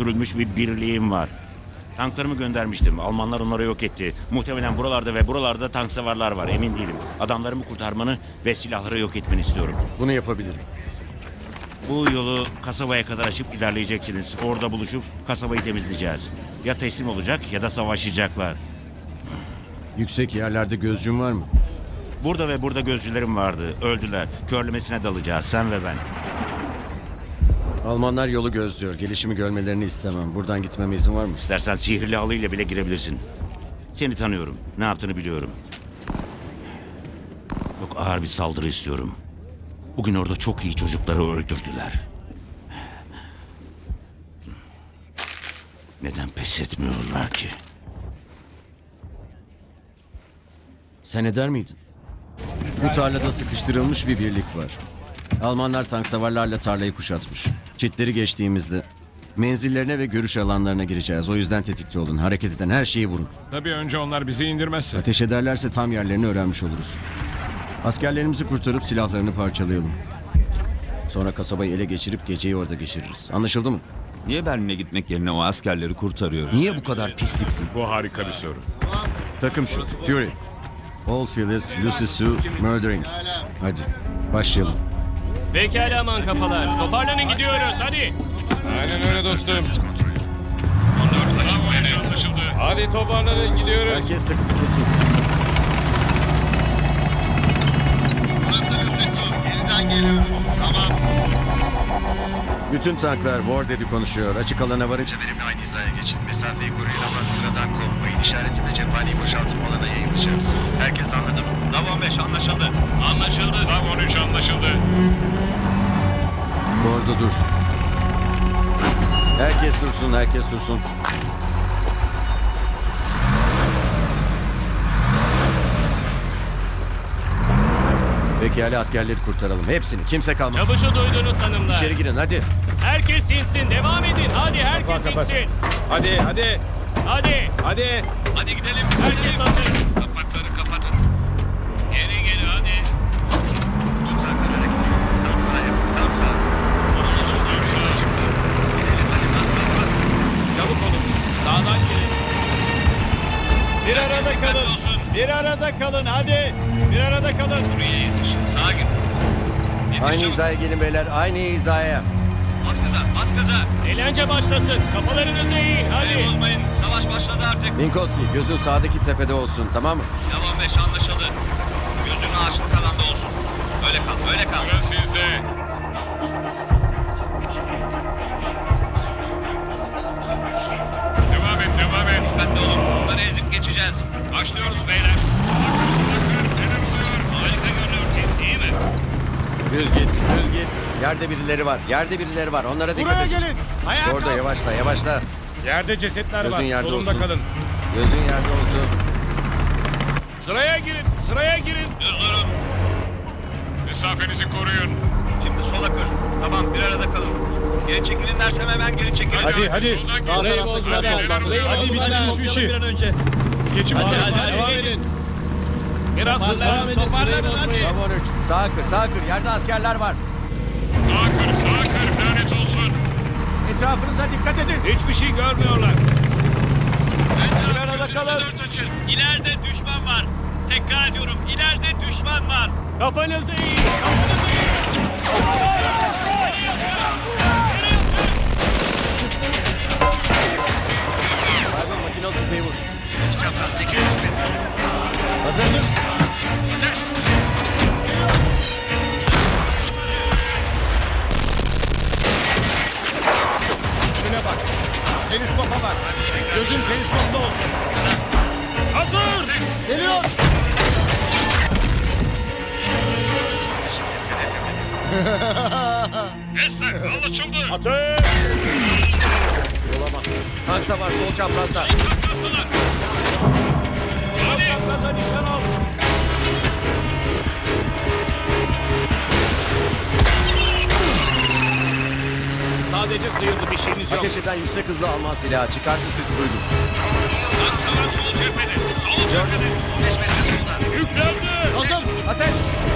dönüştürülmüş bir birliğim var. Tanklarımı göndermiştim. Almanlar onları yok etti. Muhtemelen buralarda ve buralarda tank savarlar var. Emin değilim. Adamlarımı kurtarmanı ve silahları yok etmeni istiyorum. Bunu yapabilirim. Bu yolu kasabaya kadar aşıp ilerleyeceksiniz. Orada buluşup kasabayı temizleyeceğiz. Ya teslim olacak ya da savaşacaklar. Yüksek yerlerde gözcüm var mı? Burada ve burada gözcülerim vardı. Öldüler. Körlemesine dalacağız sen ve ben. Almanlar yolu gözlüyor. Gelişimi görmelerini istemem. Buradan gitmeme izin var mı? İstersen sihirli halıyla bile girebilirsin. Seni tanıyorum. Ne yaptığını biliyorum. Çok ağır bir saldırı istiyorum. Bugün orada çok iyi çocukları öldürdüler. Neden pes etmiyorlar ki? Sen eder miydin? Bu tarlada sıkıştırılmış bir birlik var. Almanlar tank savarlarla tarlayı kuşatmış. Çitleri geçtiğimizde menzillerine ve görüş alanlarına gireceğiz. O yüzden tetikte olun. Hareket eden her şeyi vurun. Tabii önce onlar bizi indirmezse. Ateş ederlerse tam yerlerini öğrenmiş oluruz. Askerlerimizi kurtarıp silahlarını parçalayalım. Sonra kasabayı ele geçirip geceyi orada geçiririz. Anlaşıldı mı? Niye Berlin'e gitmek yerine o askerleri kurtarıyoruz? Niye bu kadar pisliksin? Bu harika bir soru. Takım şu. Fury. Old Phyllis, Lucy Sue, Murdering. Hadi başlayalım. Pekala aman kafalar. Toparlanın gidiyoruz hadi. Aynen öyle dostum. Siz kontrol edin. Anlaşıldı. Hadi toparlanın gidiyoruz. Herkes sıkı tutulsun. Burası Lucisu. Geriden geliyoruz. Tamam. Bütün tanklar War dedi konuşuyor. Açık alana varınca benimle aynı hizaya geçin. Mesafeyi koruyun ama sıradan kopmayın. İşaretimle cephaneyi boşaltıp alana yayılacağız. Herkes anladı mı? Lav 15 anlaşıldı. Anlaşıldı. Lav 13 anlaşıldı. Orada dur. Herkes dursun, herkes dursun. Pekala askerleri kurtaralım. Hepsini. Kimse kalmasın. Çavuşu duydunuz hanımlar. İçeri girin hadi. Herkes insin. Devam edin. Hadi herkes Kapat. insin. Hadi hadi Hadi. hadi. Hadi gidelim. Herkes hazır. Kapakları kapatın. Geri geri hadi. Bütün tanklar hareket edilsin. Tam sağ yapın. Tam sağ. Çıktı. Gidelim hadi bas bas bas. Çabuk olun. Sağdan gelin. Bir arada kalın. Bir arada kalın hadi. Bir arada kalın. Buraya yetiş. Sağa gir. Yetiş Aynı çabuk. hizaya gelin beyler. Aynı hizaya. Bas gaza bas gaza. Eğlence başlasın. Kafalarınızı eğin. Hadi Hadi. bozmayın. Savaş başladı artık. Minkowski gözün sağdaki tepede olsun tamam mı? Lav 15 anlaşıldı. Gözün ağaçlık alanda olsun. Öyle kal öyle kal. Sıra sizde. Devam et, devam et. Dikkatli olun. Bunları ezip geçeceğiz. Başlıyoruz beyler. Harika görünüyor Tim. İyi mi? Düz git, düz git. Yerde birileri var. Yerde birileri var. Onlara dikkat Buraya et. gelin. Ayağa Orada kalk. yavaşla, yavaşla. Yerde cesetler Gözün var. yerde Solunda olsun. kalın. Gözün yerde olsun. Sıraya girin, sıraya girin. Düz durun. Mesafenizi koruyun. Şimdi sola kır. Tamam bir arada kalın. Geri çekilin dersem hemen geri çekilin. Hadi hadi. Soldan Sağ girin. tarafta Hadi, toplan. hadi, Hadi bitirin şu işi. Bir an önce. Geçin Hadi, bakalım. hadi, Devam hadi. edin. Biraz hızlı. Toparlanın hadi. Tamam 13. Sağ kır, sağ kır. Yerde askerler var. Sağ kır, lanet olsun. Etrafınıza dikkat edin. Hiçbir şey görmüyorlar. Bir arada kalın. İleride düşman var. Tekrar ediyorum. İleride düşman var. Kafanızı eğin. Kafanızı eğin. Pardon, makinalı tüfeği vur. Sol çapraz 800 metre. Hazır. Önüne bak. Periskopa bak. Gözün periskopta olsun. Hazır. Geliyor. Esler, anlaşıldı. Olamaz. Tank savar sol çaprazda. Kaza nişan al. Sadece sıyırdı bir şeyiniz yok. Ateş eden yüksek hızlı Alman silahı. Çıkarttı sesi duydum. Tank savar sol cephede. Sol Gördüm. 15 metre solda. Yüklendi. Hazır. Ateş.